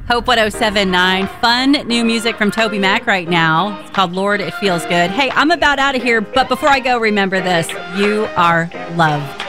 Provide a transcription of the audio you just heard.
Hope 107.9. Fun new music from Toby Mac right now. It's called Lord, It Feels Good. Hey, I'm about out of here, but before I go, remember this. You are loved.